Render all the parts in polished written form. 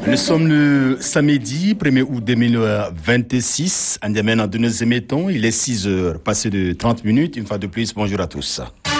Nous sommes le samedi 1er août 2026. En Niamey, dans nous émettons, il est 6h, passé de 30 minutes. Une fois de plus, bonjour à tous.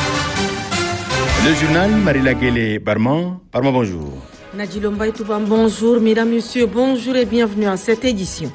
Le journal, Marie-Laguelle Barman. Barman, bonjour. Nadji Lombaye Touban, bonjour. Mesdames, Messieurs, bonjour et bienvenue à cette édition.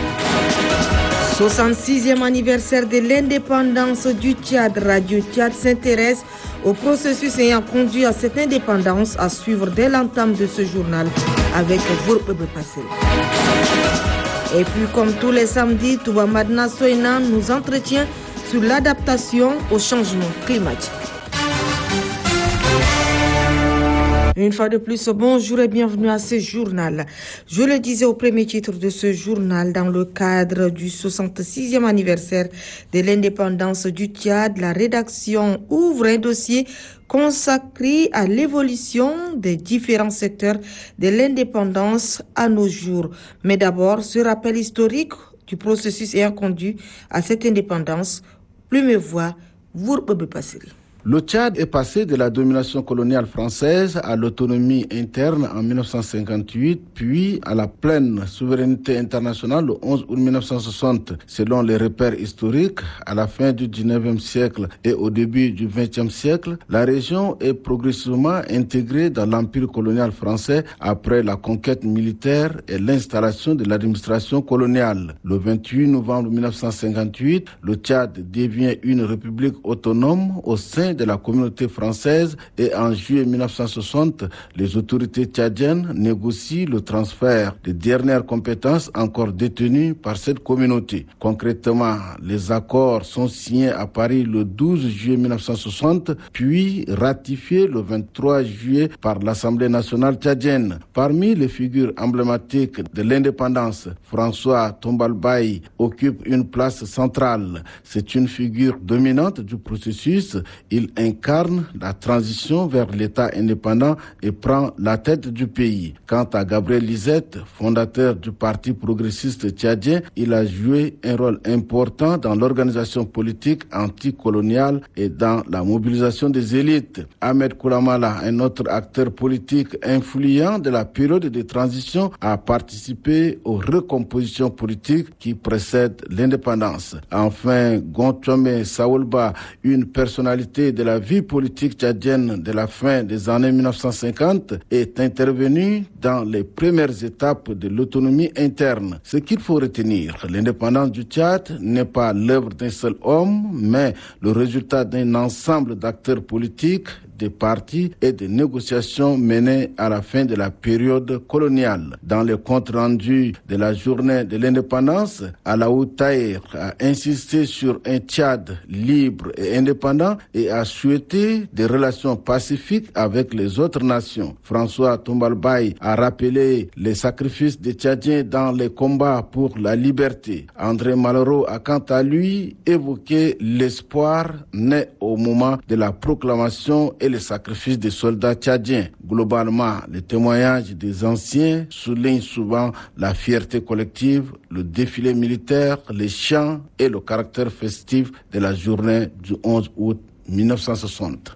66e anniversaire de l'indépendance du Tchad. Radio Tchad s'intéresse au processus ayant conduit à cette indépendance, à suivre dès l'entame de ce journal avec Bourpebe Passé. Et puis, comme tous les samedis, Touba Madna Soïna nous entretient sur l'adaptation au changement climatique. Une fois de plus, bonjour et bienvenue à ce journal. Je le disais au premier titre de ce journal, dans le cadre du 66e anniversaire de l'indépendance du Tchad, la rédaction ouvre un dossier consacré à l'évolution des différents secteurs de l'indépendance à nos jours. Mais d'abord, ce rappel historique du processus ayant conduit à cette indépendance. Plus me voix, Bourpebe Passeri. Le Tchad est passé de la domination coloniale française à l'autonomie interne en 1958, puis à la pleine souveraineté internationale le 11 août 1960. Selon les repères historiques, à la fin du 19e siècle et au début du 20e siècle, la région est progressivement intégrée dans l'empire colonial français après la conquête militaire et l'installation de l'administration coloniale. Le 28 novembre 1958, le Tchad devient une république autonome au sein de la communauté française et en juillet 1960, les autorités tchadiennes négocient le transfert des dernières compétences encore détenues par cette communauté. Concrètement, les accords sont signés à Paris le 12 juillet 1960, puis ratifiés le 23 juillet par l'Assemblée nationale tchadienne. Parmi les figures emblématiques de l'indépendance, François Tombalbaye occupe une place centrale. C'est une figure dominante du processus. Il incarne la transition vers l'État indépendant et prend la tête du pays. Quant à Gabriel Lisette, fondateur du Parti progressiste tchadien, il a joué un rôle important dans l'organisation politique anticoloniale et dans la mobilisation des élites. Ahmed Koulamala, un autre acteur politique influent de la période de transition, a participé aux recompositions politiques qui précèdent l'indépendance. Enfin, Gontouame Saoulba, une personnalité de la vie politique tchadienne de la fin des années 1950, est intervenu dans les premières étapes de l'autonomie interne. Ce qu'il faut retenir, l'indépendance du Tchad n'est pas l'œuvre d'un seul homme, mais le résultat d'un ensemble d'acteurs politiques, des partis et des négociations menées à la fin de la période coloniale. Dans le compte rendu de la journée de l'indépendance, Alaou Taher a insisté sur un Tchad libre et indépendant et a souhaité des relations pacifiques avec les autres nations. François Tombalbaye a rappelé les sacrifices des Tchadiens dans les combats pour la liberté. André Malraux a quant à lui évoqué l'espoir né au moment de la proclamation et les sacrifices des soldats tchadiens. Globalement, les témoignages des anciens soulignent souvent la fierté collective, le défilé militaire, les chants et le caractère festif de la journée du 11 août 1960.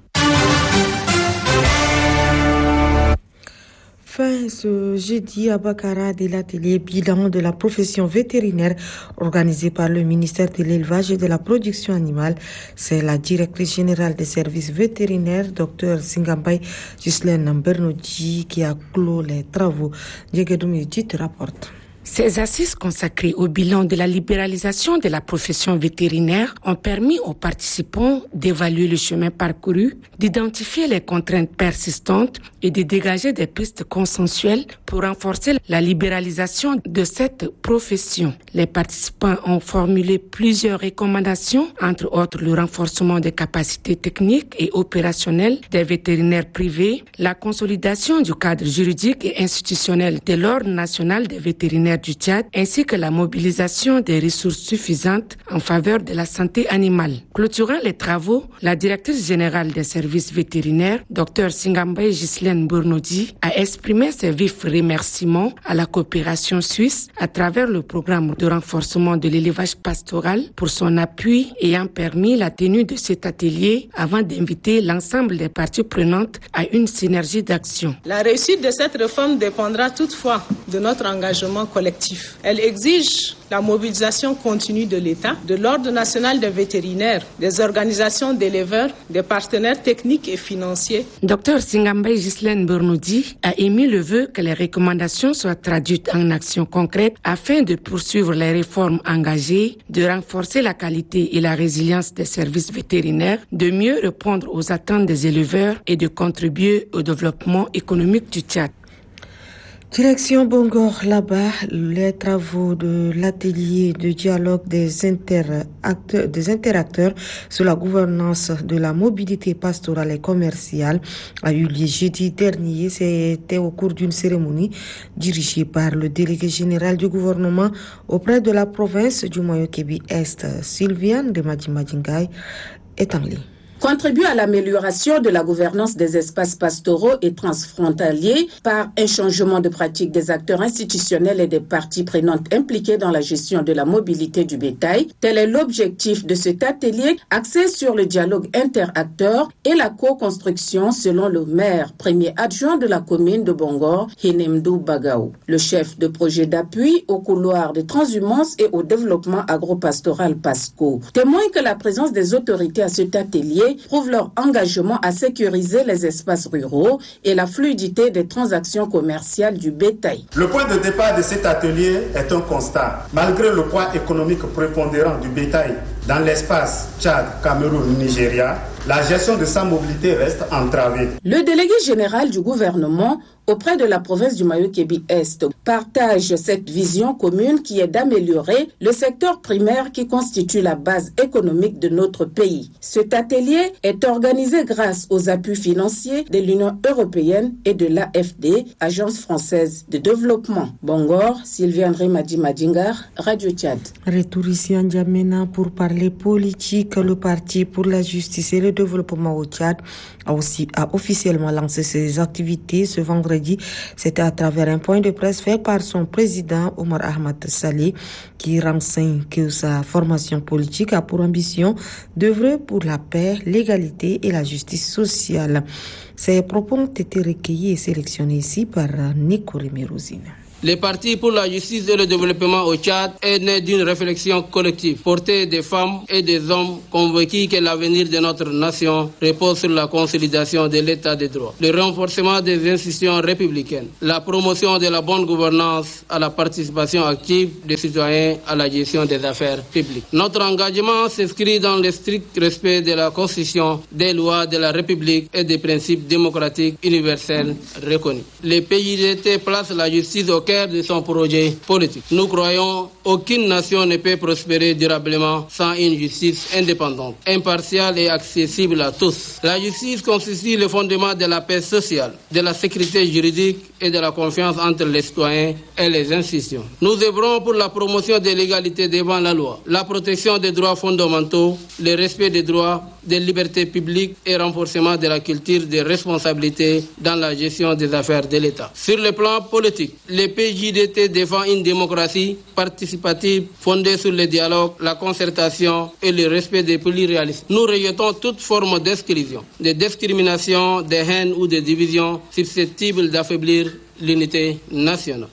Fin ce jeudi à Bakara de l'atelier bilan de la profession vétérinaire organisé par le ministère de l'élevage et de la production animale. C'est la directrice générale des services vétérinaires, Dr Singambay Ghislaine Bernodji, qui a clos les travaux. Dieguedoumi te rapporte. Ces assises consacrées au bilan de la libéralisation de la profession vétérinaire ont permis aux participants d'évaluer le chemin parcouru, d'identifier les contraintes persistantes et de dégager des pistes consensuelles pour renforcer la libéralisation de cette profession. Les participants ont formulé plusieurs recommandations, entre autres le renforcement des capacités techniques et opérationnelles des vétérinaires privés, la consolidation du cadre juridique et institutionnel de l'Ordre national des vétérinaires vétérinaire du Tchad, ainsi que la mobilisation des ressources suffisantes en faveur de la santé animale. Clôturant les travaux, la directrice générale des services vétérinaires, Dr Singambaye Ghislaine Bournoudi, a exprimé ses vifs remerciements à la coopération suisse à travers le programme de renforcement de l'élevage pastoral pour son appui ayant permis la tenue de cet atelier avant d'inviter l'ensemble des parties prenantes à une synergie d'action. La réussite de cette réforme dépendra toutefois de notre engagement collectif. Elle exige la mobilisation continue de l'État, de l'Ordre national des vétérinaires, des organisations d'éleveurs, des partenaires techniques et financiers. Dr Singambaye Ghislaine Bournoudi a émis le vœu que les recommandations soient traduites en actions concrètes afin de poursuivre les réformes engagées, de renforcer la qualité et la résilience des services vétérinaires, de mieux répondre aux attentes des éleveurs et de contribuer au développement économique du Tchad. Direction Bongor, là-bas, les travaux de l'atelier de dialogue des interacteurs sur la gouvernance de la mobilité pastorale et commerciale a eu lieu jeudi dernier. C'était au cours d'une cérémonie dirigée par le délégué général du gouvernement auprès de la province du Moyo-Kébi-Est. Sylviane de Madjimadjingaï est en ligne. Contribue à l'amélioration de la gouvernance des espaces pastoraux et transfrontaliers par un changement de pratique des acteurs institutionnels et des parties prenantes impliquées dans la gestion de la mobilité du bétail. Tel est l'objectif de cet atelier axé sur le dialogue interacteur et la co-construction selon le maire, premier adjoint de la commune de Bongor, Hinemdou Bagaou. Le chef de projet d'appui au couloir de transhumance et au développement agropastoral PASCO témoigne que la présence des autorités à cet atelier prouvent leur engagement à sécuriser les espaces ruraux et la fluidité des transactions commerciales du bétail. Le point de départ de cet atelier est un constat. Malgré le poids économique prépondérant du bétail dans l'espace Tchad, Cameroun, Nigeria, la gestion de sa mobilité reste entravée. Le délégué général du gouvernement auprès de la province du Moyo-Kébi-Est partage cette vision commune qui est d'améliorer le secteur primaire qui constitue la base économique de notre pays. Cet atelier est organisé grâce aux appuis financiers de l'Union européenne et de l'AFD, Agence française de développement. Bongor, Sylviane Madjimadjingar, Radio Tchad. Retour ici en N'Djamena pour parler politique. Le Parti pour la justice et le développement au Tchad a officiellement lancé ses activités ce vendredi. C'était à travers un point de presse fait par son président Omar Ahmad Saleh qui renseigne que sa formation politique a pour ambition d'œuvrer pour la paix, l'égalité et la justice sociale. Ces propos ont été recueillis et sélectionnés ici par Nico Rémérosine. Le Parti pour la justice et le développement au Tchad est né d'une réflexion collective, portée des femmes et des hommes convaincus que l'avenir de notre nation repose sur la consolidation de l'état de droit, le renforcement des institutions républicaines, la promotion de la bonne gouvernance, à la participation active des citoyens à la gestion des affaires publiques. Notre engagement s'inscrit dans le strict respect de la Constitution, des lois de la République et des principes démocratiques universels reconnus. Le PJDT place la justice au cœur de son projet politique. Nous croyons qu'aucune nation ne peut prospérer durablement sans une justice indépendante, impartiale et accessible à tous. La justice constitue le fondement de la paix sociale, de la sécurité juridique et de la confiance entre les citoyens et les institutions. Nous œuvrons pour la promotion de l'égalité devant la loi, la protection des droits fondamentaux, le respect des droits, des libertés publiques et renforcement de la culture des responsabilités dans la gestion des affaires de l'État. Sur le plan politique, le PJDT défend une démocratie participative fondée sur le dialogue, la concertation et le respect des pluralismes. Nous rejetons toute forme d'exclusion, de discrimination, de haine ou de division susceptible d'affaiblir l'unité nationale.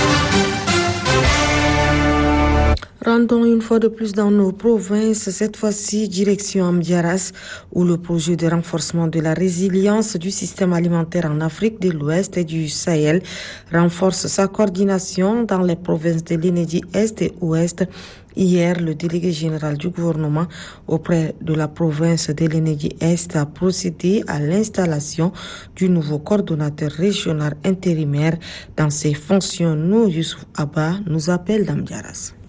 Rendons une fois de plus dans nos provinces, cette fois-ci direction Amdiaras, où le projet de renforcement de la résilience du système alimentaire en Afrique de l'Ouest et du Sahel renforce sa coordination dans les provinces de l'Enédi Est et Ouest. Hier, le délégué général du gouvernement auprès de la province de l'Enédi Est a procédé à l'installation du nouveau coordonnateur régional intérimaire dans ses fonctions. Youssouf Abba nous appelle d'Amdiaras.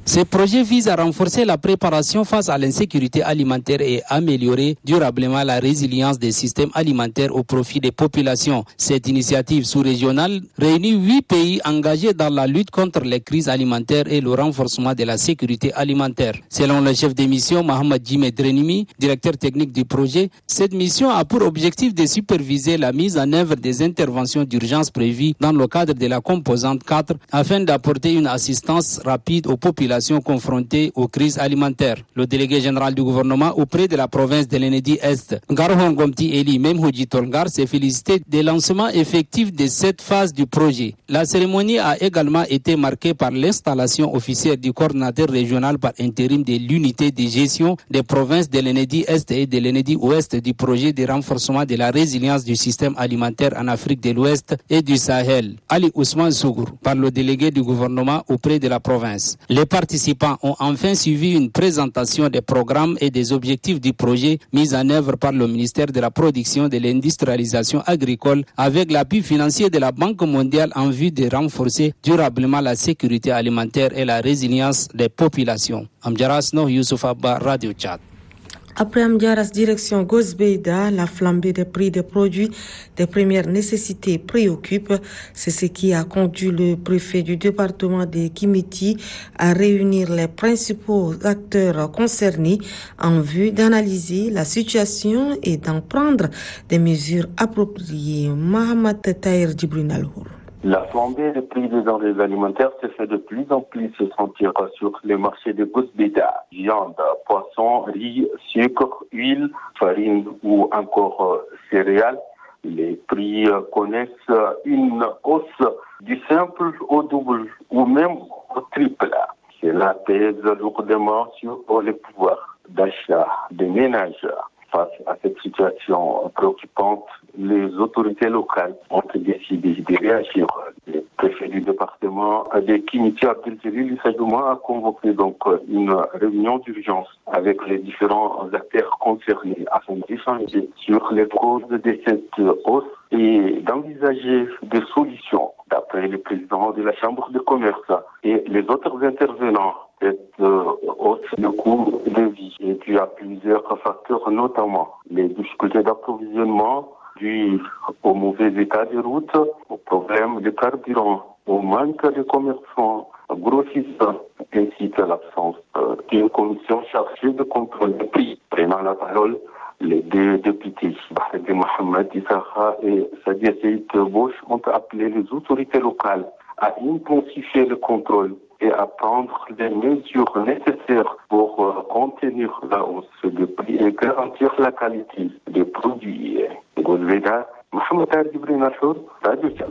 Ces projets visent à renforcer la préparation face à l'insécurité alimentaire et améliorer durablement la résilience des systèmes alimentaires au profit des populations. Cette initiative sous-régionale réunit 8 pays engagés dans la lutte contre les crises alimentaires et le renforcement de la sécurité alimentaire. Selon le chef de mission, Mohamed Jimé Drenimi, directeur technique du projet, cette mission a pour objectif de superviser la mise en œuvre des interventions d'urgence prévues dans le cadre de la composante 4 afin d'apporter une assistance rapide aux populations confrontées aux crises alimentaires. Le délégué général du gouvernement auprès de la province de l'Enedi-Est, Ngarhon Gomti Eli Memhoji Tolngar, s'est félicité des lancements effectifs de cette phase du projet. La cérémonie a également été marquée par l'installation officielle du coordinateur régional par intérim de l'unité de gestion des provinces de l'Enedi-Est et de l'Enedi-Ouest du projet de renforcement de la résilience du système alimentaire en Afrique de l'Ouest et du Sahel, Ali Ousmane Sougour, par le délégué du gouvernement auprès de la province. Les participants ont enfin suivi une présentation des programmes et des objectifs du projet mis en œuvre par le ministère de la Production et de l'Industrialisation agricole avec l'appui financier de la Banque mondiale en vue de renforcer durablement la sécurité alimentaire et la résilience des populations. Amjaras Noh Youssouf Abba, Radio Tchad. Après Amdiaras, direction Gosbeida, la flambée des prix des produits de première nécessité préoccupe. C'est ce qui a conduit le préfet du département de Kimiti à réunir les principaux acteurs concernés en vue d'analyser la situation et d'en prendre des mesures appropriées. Mohamed Tahir Djibril Alhour. La flambée des prix des denrées alimentaires se fait de plus en plus se sentir sur les marchés de Gosbeida. Viande, poisson, riz, sucre, huile, farine ou encore céréales. Les prix connaissent une hausse du simple au double ou même au triple. Cela pèse lourdement sur les pouvoirs d'achat des ménages. Face à cette situation préoccupante, les autorités locales ont décidé de réagir. Le préfet du département de Kimiti, Abdeljalil Sadouma, a convoqué donc une réunion d'urgence avec les différents acteurs concernés afin d'échanger sur les causes de cette hausse et d'envisager des solutions. D'après le président de la Chambre de commerce et les autres intervenants, cette hausse du coût de vie est due à plusieurs facteurs, notamment les difficultés d'approvisionnement dues au mauvais état des routes, au problème de carburant, au manque de commerçants grossistes, ainsi qu'à l'absence d'une commission chargée de contrôle des prix. Prenant la parole, les deux députés, Bahreddin Mohamed Issakha et Sadia Seyd Bouch, ont appelé les autorités locales à intensifier le contrôle et à prendre les mesures nécessaires pour contenir la hausse des prix et garantir la qualité des produits. Gosbeida, Mohamed Djibril Alhour, Radio Tchad.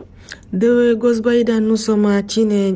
De Gosbeida, nous sommes à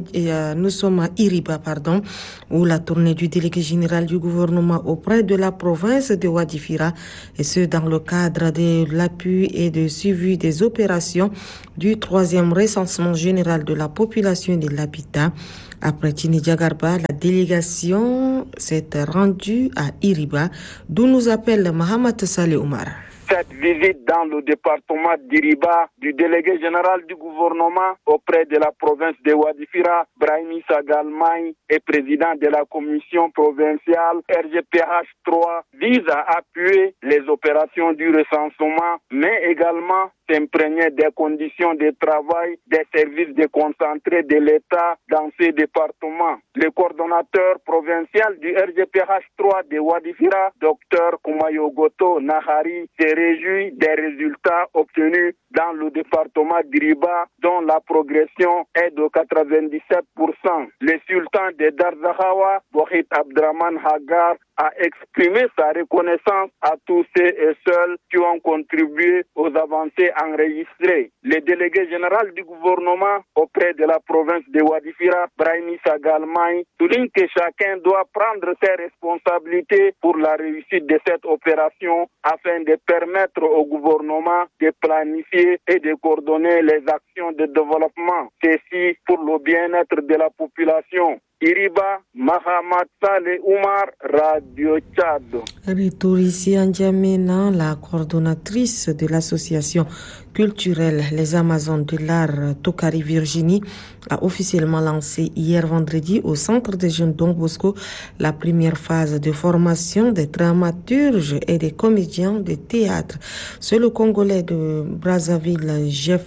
Iriba, où la tournée du délégué général du gouvernement auprès de la province de Wadifira, et ce dans le cadre de l'appui et de suivi des opérations du 3e recensement général de la population et de l'habitat. Après Tini Djagarba, la délégation s'est rendue à Iriba, d'où nous appelle Mohamed Saleh Oumar. Cette visite dans le département d'Iriba du délégué général du gouvernement auprès de la province de Wadifira, Brahimi Sagalmaï, et président de la commission provinciale RGPH 3, vise à appuyer les opérations du recensement, mais également s'imprégner des conditions de travail des services déconcentrés de l'État dans ces départements. Le coordonnateur provincial du RGPH 3 de Wadifira, Dr Koumayo Goto Nahari, s'est réjoui des résultats obtenus dans le département d'Iriba, dont la progression est de 97%. Le sultan de Darzahawa, Bohit Abdraman Hagar, a exprimé sa reconnaissance à tous ceux et ceux qui ont contribué aux avancées enregistrées. Le délégué général du gouvernement auprès de la province de Wadifira, Brahimi Sagalmaï, souligne que chacun doit prendre ses responsabilités pour la réussite de cette opération afin de permettre au gouvernement de planifier et de coordonner les actions de développement. Ceci pour le bien-être de la population. Iriba, Mohamed Saleh Oumar, Radio Tchad. Retour ici en Djamena, la coordonnatrice de l'association culturel. Les Amazones de l'art Tokari Virginie a officiellement lancé hier vendredi au Centre des jeunes Don Bosco la première phase de formation des dramaturges et des comédiens de théâtre. C'est le Congolais de Brazzaville, Jeff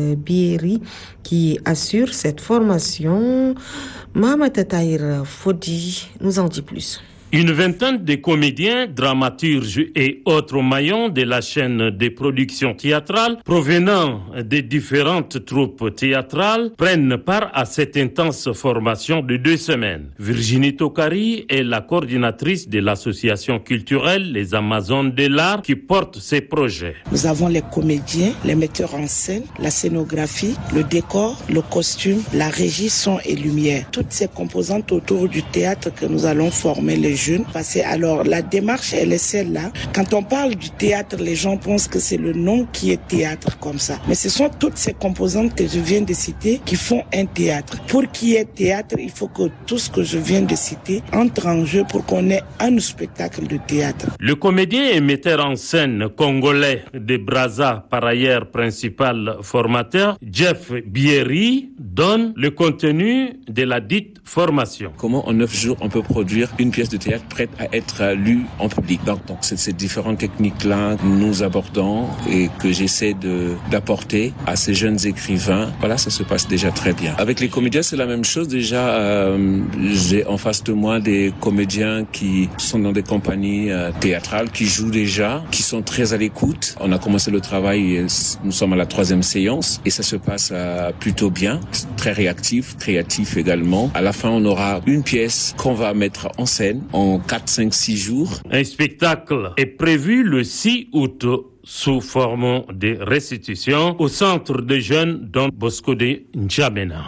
Bieri, qui assure cette formation. Mohamed Tahir Fodi nous en dit plus. Une vingtaine de comédiens, dramaturges et autres maillons de la chaîne de production théâtrale provenant des différentes troupes théâtrales prennent part à cette intense formation de 2 semaines. Virginie Tokari est la coordinatrice de l'association culturelle Les Amazones de l'art qui porte ces projets. Nous avons les comédiens, les metteurs en scène, la scénographie, le décor, le costume, la régie son et lumière. Toutes ces composantes autour du théâtre que nous allons former les jeunes. Alors la démarche, elle est celle-là. Quand on parle du théâtre, les gens pensent que c'est le nom qui est théâtre comme ça. Mais ce sont toutes ces composantes que je viens de citer qui font un théâtre. Pour qu'il y ait théâtre, il faut que tout ce que je viens de citer entre en jeu pour qu'on ait un spectacle de théâtre. Le comédien et metteur en scène congolais de Brazza, par ailleurs principal formateur, Jeff Bieri, donne le contenu de la dite formation. Comment en 9 jours on peut produire une pièce de théâtre prête à être lue en public. Donc c'est ces différentes techniques-là que nous abordons et que j'essaie d'apporter à ces jeunes écrivains. Voilà, ça se passe déjà très bien. Avec les comédiens, c'est la même chose. Déjà, j'ai en face de moi des comédiens qui sont dans des compagnies théâtrales, qui jouent déjà, qui sont très à l'écoute. On a commencé le travail, nous sommes à la 3e séance et ça se passe plutôt bien. Très réactif, créatif également. À la fin, on aura une pièce qu'on va mettre en scène en 4, 5, 6 jours. Un spectacle est prévu le 6 août sous forme de restitution au centre des jeunes Don Bosco de N'Djamena.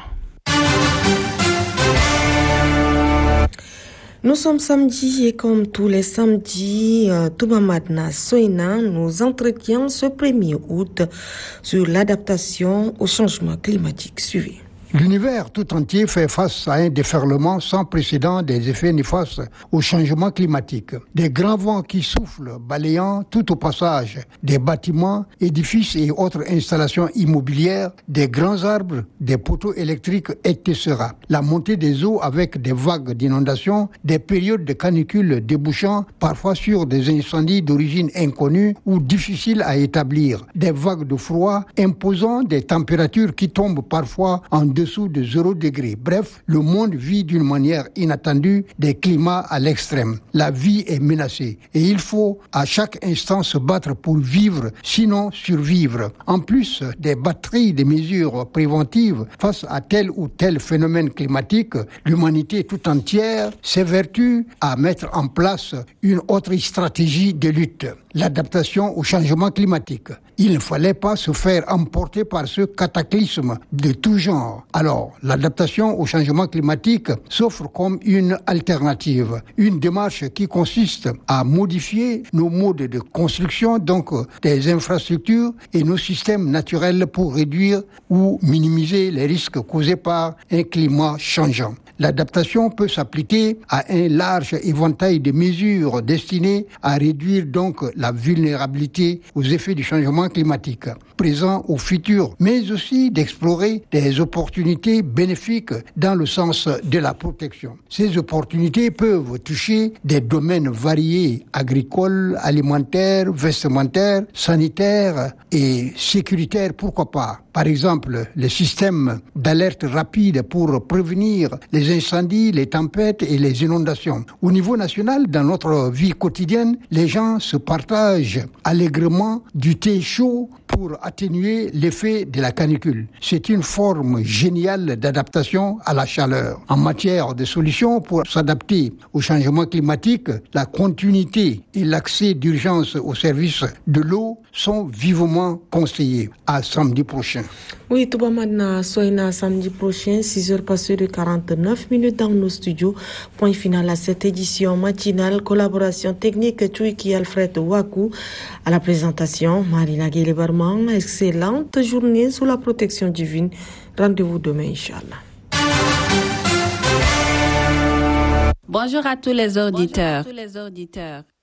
Nous sommes samedi et comme tous les samedis, Toubamadna Soina nous entretient ce 1er août sur l'adaptation au changement climatique. Suivez. L'univers tout entier fait face à un déferlement sans précédent des effets néfastes au changement climatique. Des grands vents qui soufflent, balayant tout au passage des bâtiments, édifices et autres installations immobilières, des grands arbres, des poteaux électriques, etc. La montée des eaux avec des vagues d'inondations, des périodes de canicule débouchant parfois sur des incendies d'origine inconnue ou difficiles à établir, des vagues de froid imposant des températures qui tombent parfois en dessous de 0 degré. Bref, le monde vit d'une manière inattendue des climats à l'extrême. La vie est menacée et il faut à chaque instant se battre pour vivre, sinon survivre. En plus des batteries de mesures préventives face à tel ou tel phénomène climatique, l'humanité tout entière s'évertue à mettre en place une autre stratégie de lutte. L'adaptation au changement climatique. Il ne fallait pas se faire emporter par ce cataclysme de tout genre. Alors, l'adaptation au changement climatique s'offre comme une alternative, une démarche qui consiste à modifier nos modes de construction, donc des infrastructures et nos systèmes naturels pour réduire ou minimiser les risques causés par un climat changeant. L'adaptation peut s'appliquer à un large éventail de mesures destinées à réduire donc la vulnérabilité aux effets du changement climatique, présent ou futur, mais aussi d'explorer des opportunités bénéfiques dans le sens de la protection. Ces opportunités peuvent toucher des domaines variés, agricoles, alimentaires, vestimentaires, sanitaires et sécuritaires, pourquoi pas. Par exemple, les systèmes d'alerte rapide pour prévenir les incendies, les tempêtes et les inondations. Au niveau national, dans notre vie quotidienne, les gens se partagent allègrement du thé chaud pour atténuer l'effet de la canicule. C'est une forme géniale d'adaptation à la chaleur. En matière de solutions pour s'adapter au changement climatique, la continuité et l'accès d'urgence aux services de l'eau sont vivement conseillés. À samedi prochain. Oui, Toubamadna Soina, samedi prochain, 6h passées de 49 minutes dans nos studios. Point final à cette édition matinale. Collaboration technique, Tchouiki Alfred Wakou. À la présentation, Marina Guélébarman. Excellente journée sous la protection divine. Rendez-vous demain, Inch'Allah. Bonjour à tous les auditeurs.